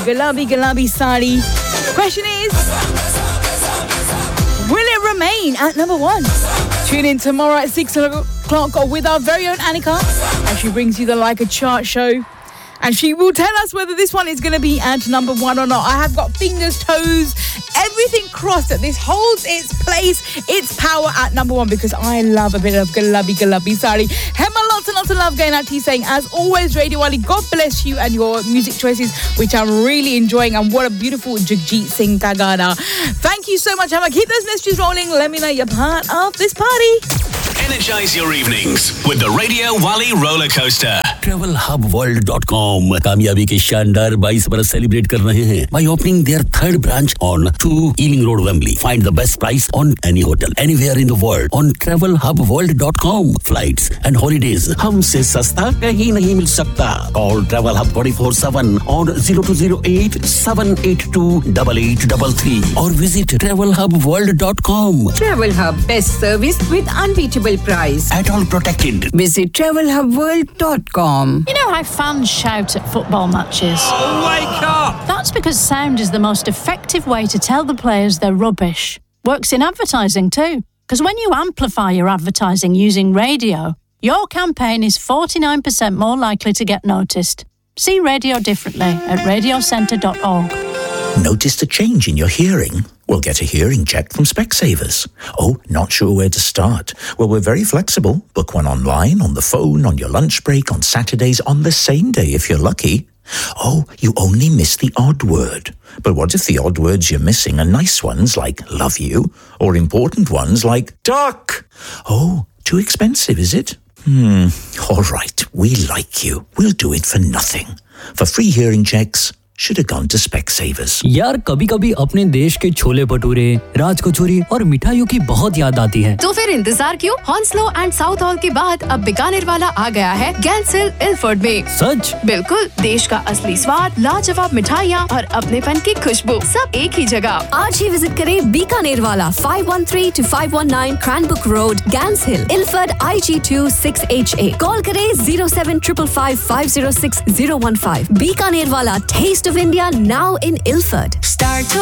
Gulabi Sari. Question is, will it remain at number 1? Tune in tomorrow at 6 o'clock with our very own Annika as she brings you the Like a Chart show. And she will tell us whether this one is going to be at number 1 or not. I have got fingers, toes, everything crossed that this holds its place, its power at number 1 because I love a bit of Gulabi Sari. Hema, lots and lots of love going out to you saying, as always, Radio Wali, God bless you and your music choices, which I'm really enjoying. And what a beautiful Jagjit Singh Kagana. Thank you so much, Hema. Keep those messages rolling. Let me know you're part of this party. Energize your evenings with the Radio Wali roller coaster. TravelHubWorld.com कामयाबी के शानदार 22 बरस celebrate कर रहे हैं by opening their third branch on 2 Ealing Road, Wembley. Find the best price on any hotel anywhere in the world on TravelHubWorld.com. Flights and holidays हमसे सस्ता कहीं नहीं मिल सकता. Call Travel Hub 24/7 on 0208-782-8833 or visit TravelHubWorld.com. Travel Hub, best service with unbeatable price. At all protected. Visit TravelHubWorld.com. You know how fans shout at football matches? Oh, wake up! That's because sound is the most effective way to tell the players they're rubbish. Works in advertising too. Because when you amplify your advertising using radio, your campaign is 49% more likely to get noticed. See radio differently at radiocentre.org. Noticed a change in your hearing? Well, get a hearing check from Specsavers. Oh, not sure where to start? Well, we're very flexible. Book one online, on the phone, on your lunch break, on Saturdays, on the same day if you're lucky. Oh, you only miss the odd word. But what if the odd words you're missing are nice ones like love you, or important ones like duck? Oh, too expensive, is it? All right, we like you. We'll do it for nothing. For free hearing checks, should have gone to Specsavers. यार कभी-कभी अपने देश के छोले भटूरे, राज कचौरी और मिठाइयों की बहुत याद आती है। तो फिर इंतजार क्यों? हॉन्सलो एंड साउथ हॉल के बाद अब बीकानेर वाला आ गया है गैंस हिल इल्फर्ड में। सच? बिल्कुल, देश का असली स्वाद, लाजवाब मिठाइयाँ और अपनेपन की खुशबू सब एक ही जगह। आज ही विजिट करें बीकानेर वाला 513 to 519 Cranbrook Road, Gans Hill, Ilford IG2 6HA. Call करें 07555 506 015. बीकानेर वाला, taste of India now in Ilford. Start